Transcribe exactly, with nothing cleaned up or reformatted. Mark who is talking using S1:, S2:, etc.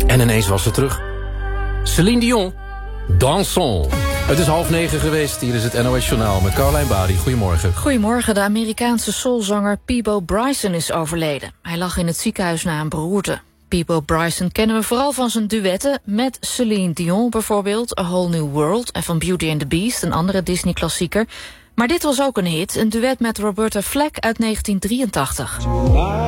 S1: En ineens was ze terug. Céline Dion, Dansons. Het is half negen geweest, hier is het N O S Journaal met Caroline Bari. Goedemorgen.
S2: Goedemorgen, de Amerikaanse soulzanger Peabo Bryson is overleden. Hij lag in het ziekenhuis na een beroerte. Peabo Bryson kennen we vooral van zijn duetten met Céline Dion bijvoorbeeld, A Whole New World, en van Beauty and the Beast, een andere Disney-klassieker. Maar dit was ook een hit, een duet met Roberta Flack uit negentien drieëntachtig.